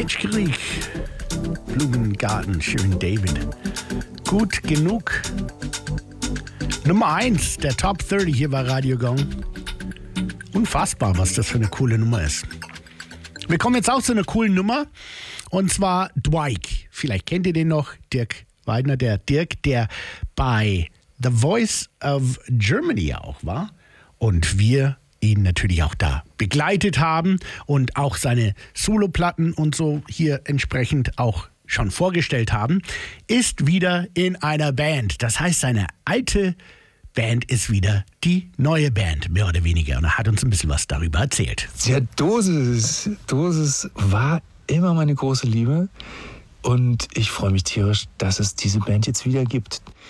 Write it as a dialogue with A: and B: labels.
A: Kitschkrieg. Blumengarten, schön David. Gut genug. Nummer 1 der Top 30 hier bei Radio Gong. Unfassbar, was das für eine coole Nummer ist. Wir kommen jetzt auch zu einer coolen Nummer. Und zwar Dwight. Vielleicht kennt ihr den noch. Dirk Weidner, der Dirk, der bei The Voice of Germany auch war. Und wir ihn natürlich auch da begleitet haben und auch seine Soloplatten und so hier entsprechend auch schon vorgestellt haben, ist wieder in einer Band. Das heißt, seine alte Band ist wieder die neue Band, mehr oder weniger. Und er hat uns ein bisschen was darüber erzählt.
B: Ja, Dosis war immer meine große Liebe. Und ich freue mich tierisch, dass es diese Band jetzt wieder gibt.